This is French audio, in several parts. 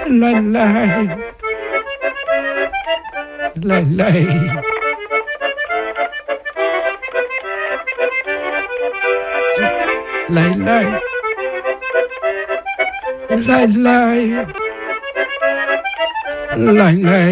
La la. La la. La la. La la. La la.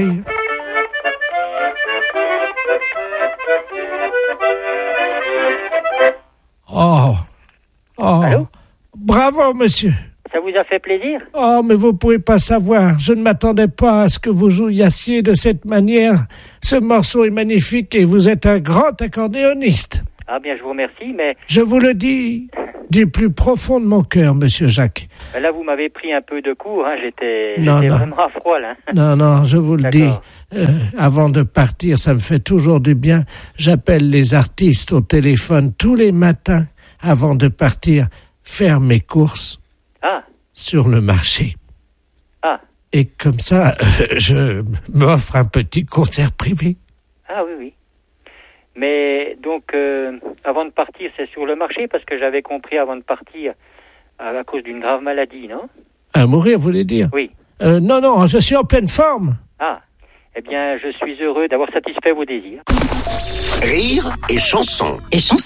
Oh. Oh. Allô? Bravo, monsieur. Ça vous a fait plaisir? Oh, mais vous pouvez pas savoir. Je ne m'attendais pas à ce que vous jouissiez de cette manière. Ce morceau est magnifique et vous êtes un grand accordéoniste. Ah bien, je vous remercie, mais... Je vous le dis du plus profond de mon cœur, monsieur Jacques. Là, vous m'avez pris un peu de court, hein. J'étais Non. vraiment à froid, là. Non, je vous le dis. D'accord. Avant de partir, ça me fait toujours du bien. J'appelle les artistes au téléphone tous les matins avant de partir faire mes courses Ah, sur le marché. ah, Et comme ça, je m'offre un petit concert privé. ah oui, oui. Mais donc, avant de partir, c'est sur le marché, parce que j'avais compris avant de partir, à cause d'une grave maladie, non? À mourir, vous voulez dire? Oui. Non, je suis en pleine forme. Ah, eh bien, je suis heureux d'avoir satisfait vos désirs. Rire et chanson.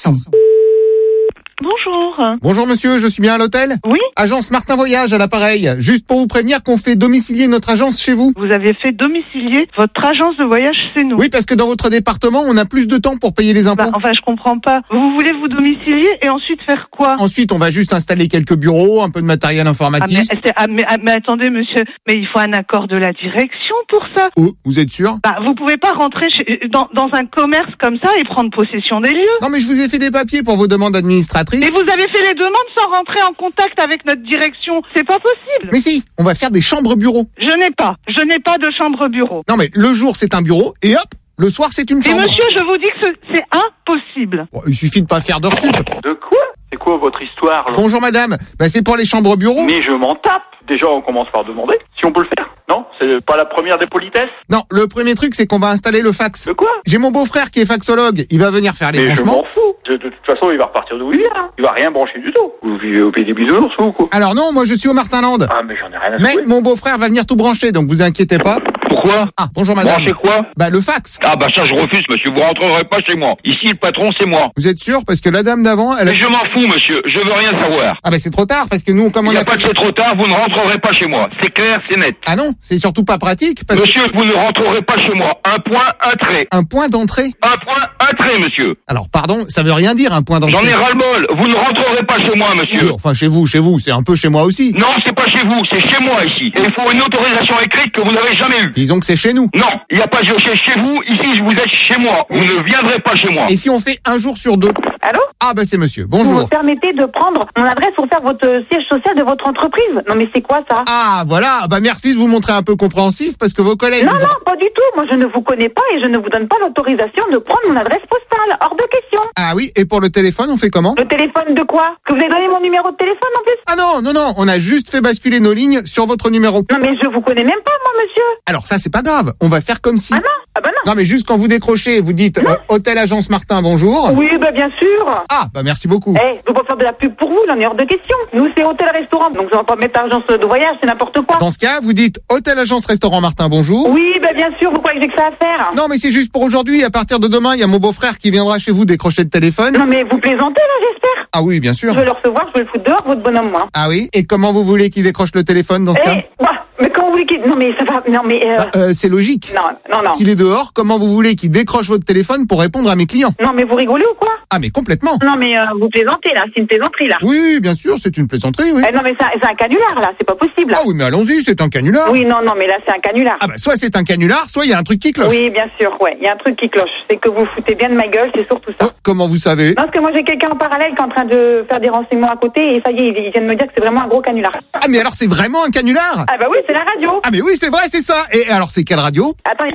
Bonjour. Bonjour monsieur, je suis bien à l'hôtel? Oui, Agence Martin Voyage à l'appareil. Juste pour vous prévenir qu'on fait domicilier notre agence chez vous. vous avez fait domicilier votre agence de voyage chez nous. Oui, parce que dans votre département, on a plus de temps pour payer les impôts. Bah, enfin, je comprends pas. Vous voulez vous domicilier et ensuite faire quoi? Ensuite, on va juste installer quelques bureaux, un peu de matériel informatique. Mais attendez, monsieur, mais il faut un accord de la direction pour ça. Oh, vous êtes sûr? Bah, vous pouvez pas rentrer dans un commerce comme ça et prendre possession des lieux. Non, mais je vous ai fait des papiers pour vos demandes administratrices. Et vous avez fait les demandes sans rentrer en contact avec notre direction. C'est pas possible. Mais si, on va faire des chambres bureaux. Je n'ai pas de chambre bureau. Non, mais le jour, c'est un bureau, et hop, le soir, c'est une Mais chambre. monsieur, je vous dis que c'est impossible. Bon, il suffit de pas faire d'heure sup. De quoi? C'est quoi votre histoire là? Bonjour madame, c'est pour les chambres bureaux. Mais je m'en tape. Déjà, on commence par demander si on peut le faire. Non? C'est pas la première des politesses? Non, le premier truc, c'est qu'on va installer le fax. De quoi? J'ai mon beau-frère qui est faxologue, il va venir faire les Mais je branchements. m'en fous. De toute façon, il va repartir d'où il vient. Hein. Il va rien brancher du tout. Vous vivez au pays des bisounours ou quoi? Alors non, moi je suis au Martinland. Ah, mais j'en ai rien à Mais secouer. mon beau-frère va venir tout brancher, donc vous inquiétez pas. Pourquoi? Ah, bonjour madame. Branchez quoi? Le fax. Ah bah ça je refuse monsieur, vous rentrerez pas chez moi. Ici le patron c'est moi. Vous êtes sûr? Parce que la dame d'avant, elle a... Mais je m'en fous monsieur, je veux rien savoir. Ah c'est trop tard, parce que nous, comme Il on n'y a a pas fait... de c'est trop tard, vous ne rentrerez pas chez moi. C'est clair, c'est net. Ah non, c'est surtout pas pratique, parce que... Monsieur, vous ne rentrerez pas chez moi. Un point, un trait. Un point d'entrée. Un point, un trait monsieur. Alors pardon, ça veut rien dire un point d'entrée. J'en ai ras-le-bol. Vous ne rentrerez pas chez moi monsieur. Oui, enfin chez vous, c'est un peu chez moi aussi. Non, c'est pas chez vous, c'est chez moi ici. Et il faut une autorisation écrite que vous n'avez jamais eue. Disons que c'est chez nous. Non, il n'y a pas de chez vous, ici vous êtes chez moi. Vous ne viendrez pas chez moi. Et si on fait un jour sur deux? Allô? Ah c'est monsieur, Vous bonjour. me permettez de prendre mon adresse pour faire votre siège social de votre entreprise? Non mais c'est quoi ça? Ah voilà, merci de vous montrer un peu compréhensif, parce que vos collègues... Non, pas du tout. Moi je ne vous connais pas et je ne vous donne pas l'autorisation de prendre mon adresse postale. Hors de question. Ah oui, et pour le téléphone, on fait comment? Le téléphone de quoi? Que vous avez donné mon numéro de téléphone en plus? Ah non, on a juste fait basculer nos lignes sur votre numéro. Non mais je vous connais même pas moi monsieur. Alors ça c'est pas grave, on va faire comme si... Ah non? Ah bah non. Non mais juste quand vous décrochez, vous dites Hôtel Agence Martin, bonjour. Oui, bien sûr. Ah merci beaucoup. Je veux pas faire de la pub pour vous, là, on est hors de question. Nous, c'est hôtel-restaurant, donc je vais pas mettre agence de voyage, c'est n'importe quoi. Dans ce cas, vous dites Hôtel Agence Restaurant Martin, bonjour. Oui, bien sûr, vous croyez que j'ai que ça à faire? Non mais c'est juste pour aujourd'hui, à partir de demain, il y a mon beau-frère qui viendra chez vous décrocher le téléphone. Non mais vous plaisantez là, j'espère. Ah oui, bien sûr. Je vais le recevoir, je vais le foutre dehors, votre bonhomme, moi. Ah oui? Et comment vous voulez qu'il décroche le téléphone dans ce cas? Mais comment vous voulez qu'il... Non mais ça va... Non mais... c'est logique. Non. S'il est dehors, comment vous voulez qu'il décroche votre téléphone pour répondre à mes clients? Non mais vous rigolez ou quoi? Ah mais complètement. Non mais vous plaisantez là, c'est une plaisanterie là. Oui, bien sûr, c'est une plaisanterie, oui. Non mais c'est un canular là, c'est pas possible. Ah oui, mais allons-y, c'est un canular. Oui, non, mais là c'est un canular. Ah soit c'est un canular, soit il y a un truc qui cloche. Oui, bien sûr, ouais, il y a un truc qui cloche. C'est que vous foutez bien de ma gueule, c'est surtout ça. Comment vous savez? Non, parce que moi j'ai quelqu'un en parallèle qui est en train de faire des renseignements à côté et ça y est, il vient de me dire que c'est vraiment un gros canular. Ah mais alors c'est vraiment un canular? Ah bah oui, c'est la radio. Ah mais oui, c'est vrai, c'est ça. Et alors c'est quelle radio? Attends.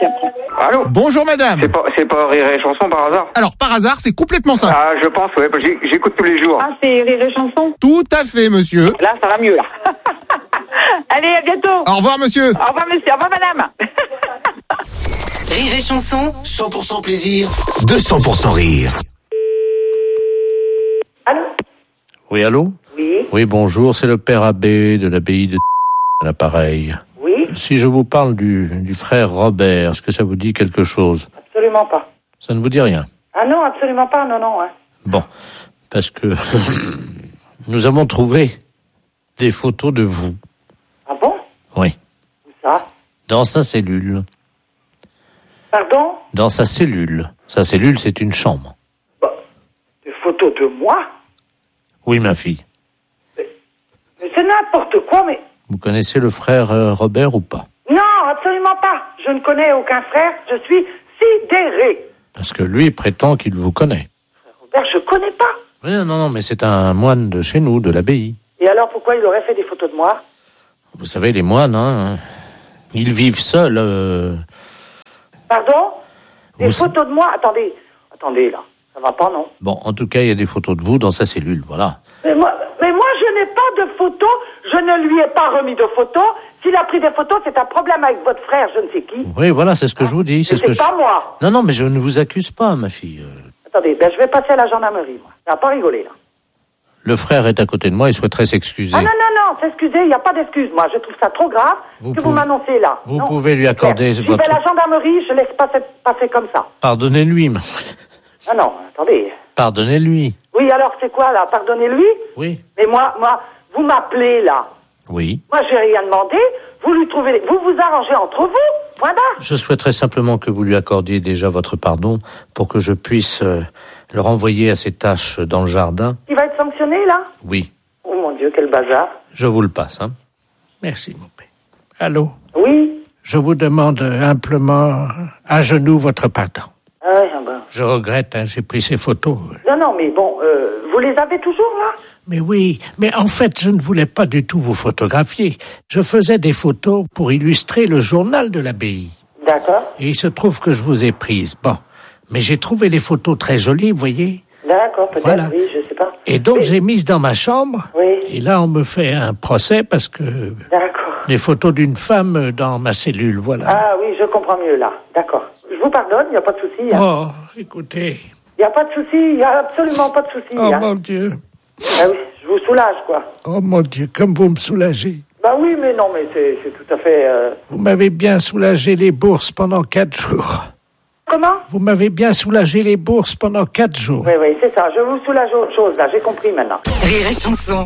Allô? Bonjour madame. C'est pas Rire et Chanson par hasard? Alors par hasard, c'est complètement ça. Ah, je pense, ouais, j'écoute tous les jours. Ah, c'est Rire et Chanson? Tout à fait, monsieur. Là, ça va mieux, là. Allez, à bientôt. Au revoir, monsieur. Au revoir, monsieur. Au revoir, madame. Rire et Chanson, 100% plaisir, 200% rire. Allô? Oui, allô? Oui. Oui, bonjour, c'est le père abbé de l'abbaye de à l'appareil. Si je vous parle du frère Robert, est-ce que ça vous dit quelque chose? Absolument pas. Ça ne vous dit rien? Ah non, absolument pas, non. Hein. Bon, parce que nous avons trouvé des photos de vous. Ah bon? Oui. Où ça? Dans sa cellule. Pardon? Dans sa cellule. Sa cellule, c'est une chambre. Bah, des photos de moi? Oui, ma fille. Mais c'est n'importe quoi, mais... Vous connaissez le frère Robert ou pas? Non, absolument pas. Je ne connais aucun frère, je suis sidéré. Parce que lui prétend qu'il vous connaît. Robert, je connais pas. Oui, non, mais c'est un moine de chez nous, de l'abbaye. Et alors, pourquoi il aurait fait des photos de moi? Vous savez, les moines, hein, ils vivent seuls. Pardon? Des photos de moi? Attendez, là. Ça va pas, non? Bon, en tout cas, il y a des photos de vous dans sa cellule, voilà. Mais moi, je n'ai pas de photos. Je ne lui ai pas remis de photos. S'il a pris des photos, c'est un problème avec votre frère, je ne sais qui. Oui, voilà, c'est ce que je vous dis. C'est pas moi. Non, mais je ne vous accuse pas, ma fille. Attendez, je vais passer à la gendarmerie, moi. Ça va pas rigoler, là. Le frère est à côté de moi, il souhaiterait s'excuser. Ah non, s'excuser, il n'y a pas d'excuse, moi. Je trouve ça trop grave vous m'annoncez là. Vous pouvez lui accorder Je vais à la gendarmerie, je laisse passer comme ça. Pardonnez-lui. Ah non, attendez. Pardonnez-lui. Oui, alors c'est quoi, là? Pardonnez-lui? Oui. Mais moi, vous m'appelez, là. Oui. Moi, j'ai rien demandé. Vous vous arrangez entre vous. Voilà. Je souhaiterais simplement que vous lui accordiez déjà votre pardon pour que je puisse le renvoyer à ses tâches dans le jardin. Il va être sanctionné, là? Oui. Oh mon Dieu, quel bazar. Je vous le passe, hein. Merci, mon père. Allô? Oui? Je vous demande humblement, à genoux, votre pardon. Ah oui, ben. Je regrette, j'ai pris ces photos. Non, mais bon, vous les avez toujours, là? Mais oui, mais en fait, je ne voulais pas du tout vous photographier. Je faisais des photos pour illustrer le journal de l'abbaye. D'accord. Et il se trouve que je vous ai prise. Bon, mais j'ai trouvé les photos très jolies, vous voyez. D'accord, peut-être, voilà. Oui, je sais pas. Et donc, j'ai mise dans ma chambre. Oui. Et là, on me fait un procès parce que... D'accord. Les photos d'une femme dans ma cellule, voilà. Ah oui, je comprends mieux, là. D'accord. Je vous pardonne, il n'y a pas de souci. Hein. Oh, écoutez... Il n'y a pas de souci, il n'y a absolument pas de souci. Oh, mon Dieu. Ah oui, je vous soulage, quoi. Oh, mon Dieu, comme vous me soulagez. Bah oui, mais non, mais c'est tout à fait... Vous m'avez bien soulagé les bourses pendant 4 jours. Comment? Vous m'avez bien soulagé les bourses pendant 4 jours. Oui, c'est ça. Je vous soulage autre chose, là. J'ai compris, maintenant. Rire et chanson.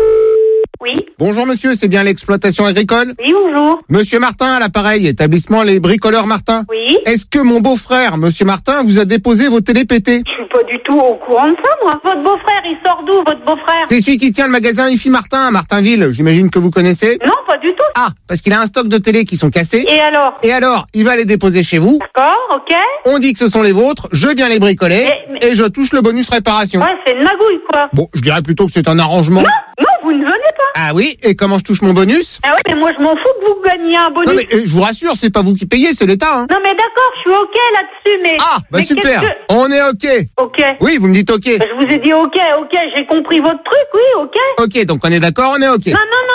Oui. Bonjour monsieur, c'est bien l'exploitation agricole? Oui, bonjour. Monsieur Martin à l'appareil, établissement Les Bricoleurs Martin. Oui. Est-ce que mon beau-frère, monsieur Martin, vous a déposé vos télés pétées? Je suis pas du tout au courant de ça, moi. Votre beau-frère, il sort d'où, votre beau-frère? C'est celui qui tient le magasin IFI Martin à Martinville, j'imagine que vous connaissez? Non, pas du tout. Ah, parce qu'il a un stock de télé qui sont cassés. Et alors? Et alors, il va les déposer chez vous. D'accord, ok. On dit que ce sont les vôtres, je viens les bricoler et je touche le bonus réparation. Ouais, c'est une magouille, quoi. Bon, je dirais plutôt que c'est un arrangement. Non, vous ne venez pas. Ah oui, et comment je touche mon bonus? Ah ouais, mais moi je m'en fous que vous gagniez un bonus. Non mais je vous rassure, c'est pas vous qui payez, c'est l'État. Hein. Non mais d'accord, je suis ok là-dessus, mais... Ah, bah mais super, qu'est-ce que... on est ok. Ok. Oui, vous me dites ok. Je vous ai dit ok, j'ai compris votre truc, oui, ok. Ok, donc on est d'accord, on est ok. Non.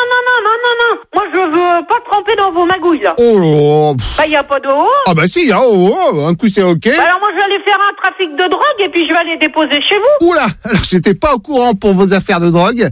Moi je veux pas tremper dans vos magouilles, là. Oh, Bah y a pas de haut. ah bah si, un coup c'est ok. Bah alors moi je vais aller faire un trafic de drogue et puis je vais aller déposer chez vous. Oula, alors j'étais pas au courant pour vos affaires de drogue.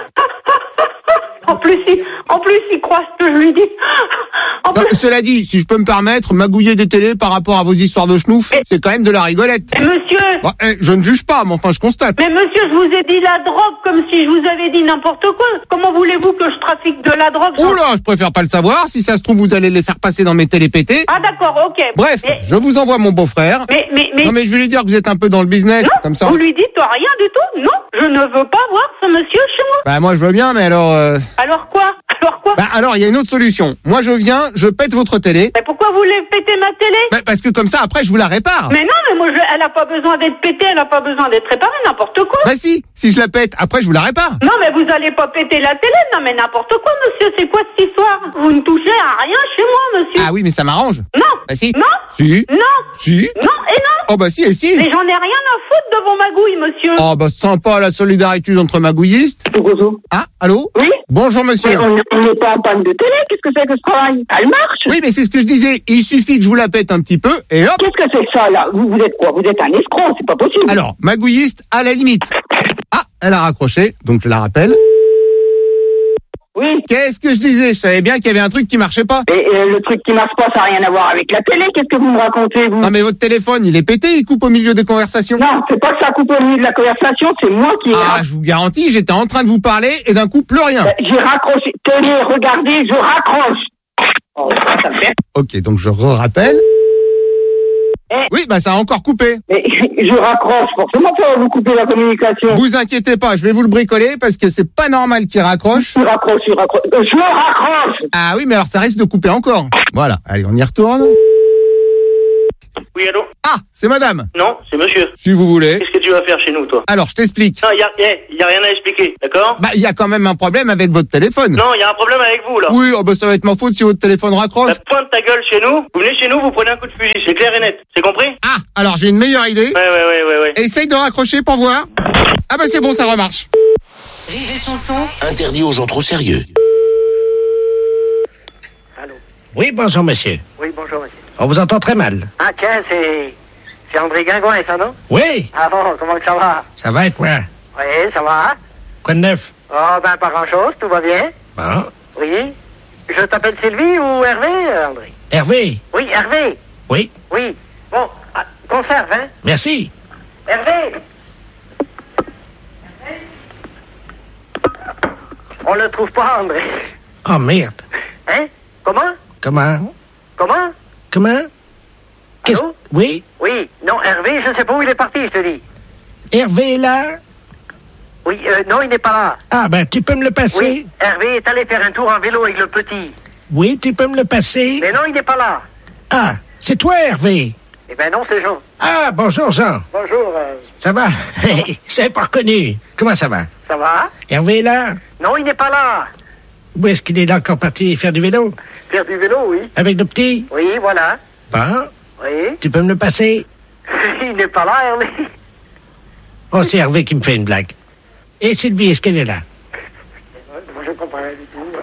En plus, il croit ce que je lui dis. Cela dit, si je peux me permettre, magouiller des télés par rapport à vos histoires de schnouf, c'est quand même de la rigolette. Mais monsieur... Bon, je ne juge pas, mais enfin je constate. Mais monsieur, je vous ai dit la drogue comme si je vous avais dit n'importe quoi. Comment voulez-vous que je trafique de la drogue? Oula, je préfère pas le savoir. Si ça se trouve, vous allez les faire passer dans mes télés pétées. Ah d'accord, ok. Bref, je vous envoie mon beau-frère. Mais... Non mais je vais lui dire que vous êtes un peu dans le business, non, comme ça. Vous lui dites rien du tout? Non, je ne veux pas voir ce monsieur chez moi. Bah moi je veux bien, mais alors... Alors quoi? Bah alors, il y a une autre solution. Moi je viens, je pète votre télé. Mais pourquoi vous voulez péter ma télé? Bah parce que comme ça, après, je vous la répare. Mais non, mais moi, elle a pas besoin d'être pétée, elle a pas besoin d'être réparée, n'importe quoi. Bah si je la pète, après je vous la répare. Non, mais vous allez pas péter la télé, non, mais n'importe quoi, monsieur, c'est quoi cette histoire? Vous ne touchez à rien chez moi, monsieur. Ah oui, mais ça m'arrange. Non. Bah si. Non. Si. Non. Si. Non et non. Oh bah si et si. Mais j'en ai rien à foutre de vos magouilles, monsieur. Oh bah sympa la solidarité entre magouillistes. Ah, allô? Oui. Bonjour monsieur. Mais on n'est pas en panne de télé, qu'est-ce que c'est que ce travail? Elle marche. Oui, mais c'est ce que je disais, il suffit que je vous la pète un petit peu et hop. Qu'est-ce que c'est que ça, là? Vous êtes quoi? Vous êtes un escroc, c'est pas possible. Alors, magouilliste à la limite. Ah, elle a raccroché, donc je la rappelle. Oui. Qu'est-ce que je disais? Je savais bien qu'il y avait un truc qui marchait pas. Et le truc qui marche pas, ça n'a rien à voir avec la télé. Qu'est-ce que vous me racontez, vous? Non mais votre téléphone, il est pété, il coupe au milieu des conversations. Non, c'est pas que ça coupe au milieu de la conversation, c'est moi qui... Ah, je vous garantis, j'étais en train de vous parler et d'un coup, plus rien. J'ai raccroché. Télé, regardez, je raccroche. Oh, ça fait. Ok, donc je rappelle. Oui, bah ça a encore coupé. Mais je raccroche, forcément ça va vous couper la communication. Vous inquiétez pas, je vais vous le bricoler parce que c'est pas normal qu'il raccroche. Je raccroche. Je raccroche. Ah oui, mais alors ça risque de couper encore. Voilà, allez, on y retourne. Oui, allô? Ah, c'est madame. Non, c'est monsieur. Si vous voulez. Qu'est-ce que tu vas faire chez nous, toi? Alors, je t'explique. Non, y a rien à expliquer, d'accord? Bah, il y a quand même un problème avec votre téléphone. Non, il y a un problème avec vous, là. Oui, oh bah ça va être ma faute si votre téléphone raccroche. La pointe ta gueule chez nous, vous venez chez nous, vous prenez un coup de fusil, c'est clair et net, c'est compris? Ah, alors j'ai une meilleure idée. Ouais. Essaye de raccrocher pour voir. Ah bah c'est bon, ça remarche. Rire et chanson, interdit aux gens trop sérieux. Oui, bonjour, monsieur. Oui, bonjour, monsieur. On vous entend très mal. Ah, tiens, c'est André Guingouin, ça, non? Oui, Ah bon, comment que ça va? ça va être moi. Oui, ça va. Quoi de neuf? Oh, ben, pas grand-chose, tout va bien. Bon. Oui. Je t'appelle Sylvie ou Hervé, André? Hervé? Oui, Hervé. Oui, Oui. Bon, conserve, hein? merci. Hervé! On le trouve pas, André. Oh, merde. Hein? Comment? Comment? Qu'est-ce... Allô? Oui, Oui. Non, Hervé, je sais pas où il est parti, je te dis. Hervé est là? Oui, non, il n'est pas là. Ah, ben, tu peux me le passer? Oui, Hervé est allé faire un tour en vélo avec le petit. Oui, tu peux me le passer? Mais non, il n'est pas là. Ah, c'est toi, Hervé? Eh ben non, c'est Jean. Ah, bonjour, Jean. Bonjour, Ça va? Je t'avais pas reconnu. Comment ça va? ça va? Hervé est là? Non, il n'est pas là. Où est-ce qu'il est là encore parti faire du vélo? Faire du vélo, oui. Avec le petit? Oui, voilà. Bon, Oui. tu peux me le passer? Il n'est pas là, Hervé. Oh, c'est Hervé qui me fait une blague. Et Sylvie, est-ce qu'elle est là? Je comprends rien du tout.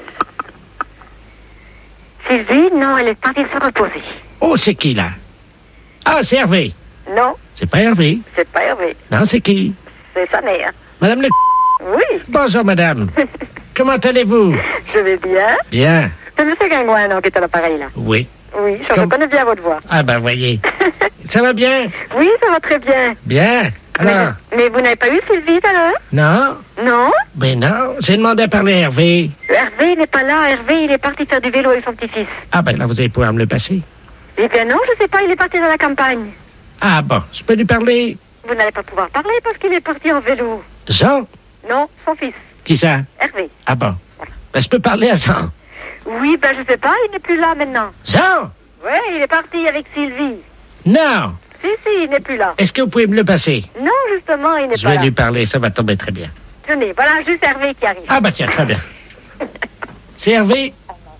Sylvie, non, elle est partie se reposer. Oh, c'est qui, là? Ah, c'est Hervé. Non, C'est pas Hervé. c'est pas Hervé. Non, c'est qui? C'est sa mère. Madame le... Oui, Bonjour, madame. Comment allez-vous? je vais bien. Bien. C'est M. Guingouin, non, qui est à l'appareil, là. Oui. Oui, je reconnais bien votre voix. Ah, ben, voyez. Ça va bien? Oui, ça va très bien. Bien. Alors? Mais vous n'avez pas eu Sylvie tout à l'heure? Non? Non? Ben non. J'ai demandé à parler à Hervé. Hervé n'est pas là. Hervé, il est parti faire du vélo avec son petit-fils. Ah, ben là, vous allez pouvoir me le passer. Eh bien non, je sais pas, il est parti dans la campagne. Ah, bon. Je peux lui parler? Vous n'allez pas pouvoir parler parce qu'il est parti en vélo. Jean? Non, son fils, Qui ça? Hervé. Ah, bon. Ben, je peux parler à Jean. Oui, ben je sais pas, il n'est plus là maintenant. Jean? Ouais, il est parti avec Sylvie. Non. Si, il n'est plus là. Est-ce que vous pouvez me le passer? Non, justement, il n'est Je pas vais là. lui parler, ça va tomber très bien. Tenez, voilà juste Hervé qui arrive. Ah, bah tiens, très bien. C'est Hervé?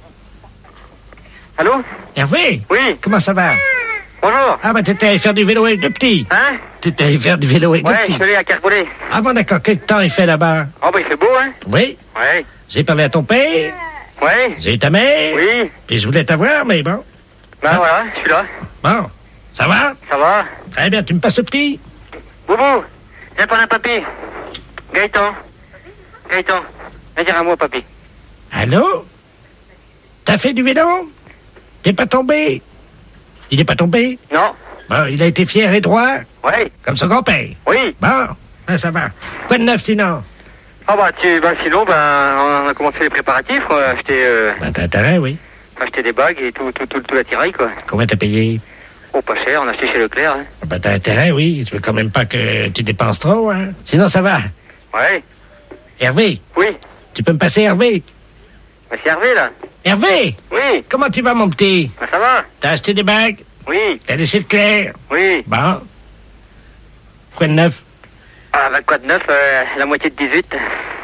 Allô? Hervé? Oui. Comment ça va? Bonjour. Ah, bah t'étais allé faire du vélo avec le petit. Hein? T'étais allé faire du vélo avec le Ouais, je petit. suis allé à Kergolais. Ah bon, d'accord. Quel temps il fait là-bas? Oh, bah, il fait beau, hein? Oui. Ouais. J'ai parlé à ton père. Ouais. J'ai eu ta mère. Oui. Puis je voulais t'avoir, mais bon. Ben voilà, je suis là. Bon. Ça va? Ça va? Très bien. Tu me passes le petit? Boubou, viens prendre un papier. Gaëtan. Viens dire un mot, papy. Allô? T'as fait du vélo? T'es pas tombé? Il est pas tombé? Non. Bon, il a été fier et droit? Ouais. Comme son grand-père? Oui. Bon, ben, ça va. Quoi de neuf sinon? Ah bah sinon, on a commencé les préparatifs, on a acheté, Ben, t'as intérêt, oui. des bagues et tout l'attirail, quoi. Combien t'as payé? Oh, pas cher, on a acheté chez Leclerc, hein. Ben, t'as intérêt, oui. Je veux quand même pas que tu dépenses trop, hein. Sinon, ça va. Ouais. Hervé? Oui. Tu peux me passer Hervé? Ben, c'est Hervé, là. Hervé? Oui. Comment tu vas, mon petit? Ben, ça va. T'as acheté des bagues? Oui. T'as laissé le clair? Oui. Bon. Quoi de neuf? Ah, ben, quoi de neuf, la moitié de 18.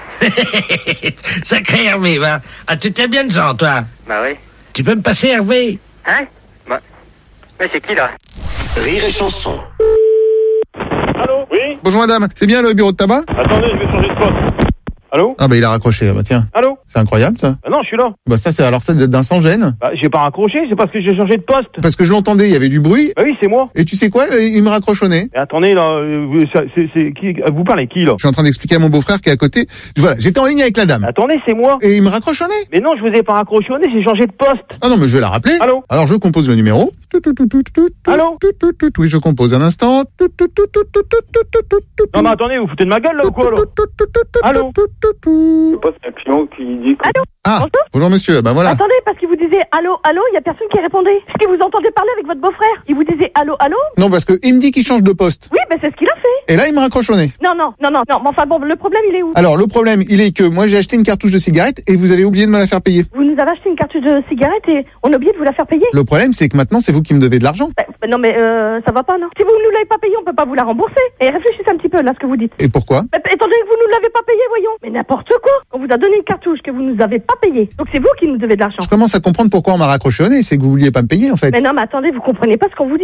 Sacré Hervé, va. Ah, tu t'es bien de gens, toi. Bah oui. Tu peux me passer Hervé? Hein? Bah. Mais c'est qui, là? Rire et chanson. Allô? Oui? Bonjour madame, c'est bien le bureau de tabac? Attendez, je vais changer de poste. Allô? Ah bah il a raccroché, bah tiens. Allô? C'est incroyable ça. Bah non, je suis là. Bah ça c'est alors ça d'un sans gêne. Bah j'ai pas raccroché, c'est parce que j'ai changé de poste. Parce que je l'entendais, il y avait du bruit. Bah oui, c'est moi. Et tu sais quoi, il me raccroche au nez. Mais attendez là, c'est qui? Vous parlez qui là? Je suis en train d'expliquer à mon beau-frère qui est à côté. Voilà, j'étais en ligne avec la dame. Attendez, c'est moi. Et il me raccroche au nez. Mais non, je vous ai pas raccroché au nez, j'ai changé de poste. Ah non, mais je vais la rappeler. Allô? Alors je compose le numéro. Allô? Oui, je compose un instant. Non mais attendez, vous foutez de ma gueule là ou quoi là? Allô? Je passe un client qui dit que... Allô? Ah, bonjour monsieur, bah voilà. Attendez, parce qu'il vous disait allô, allô, il y a personne qui répondait. Est-ce que vous entendez parler avec votre beau-frère? Il vous disait allô, allô? Non, parce que il me dit qu'il change de poste. Oui, ben c'est ce qu'il a fait. Et là, il me raccroche au nez. Non, mais enfin bon, le problème il est où? Alors, le problème, il est que moi, j'ai acheté une cartouche de cigarette et vous avez oublié de me la faire payer. Vous nous avez acheté une cartouche de cigarette et on a oublié de vous la faire payer? Le problème, c'est que maintenant, c'est vous qui me devez de l'argent. Non mais ça va pas, non? Si vous ne nous l'avez pas payé, on peut pas vous la rembourser. Et réfléchissez un petit peu là ce que vous dites. Et pourquoi? Étant donné que vous nous l'avez pas payé, voyons. Mais n'importe quoi. On vous a donné une cartouche que vous nous avez pas payée. Donc c'est vous qui nous devez de l'argent. Je commence à comprendre pourquoi on m'a raccroché au nez, c'est que vous vouliez pas me payer en fait. Mais non, mais attendez, vous comprenez pas ce qu'on vous dit.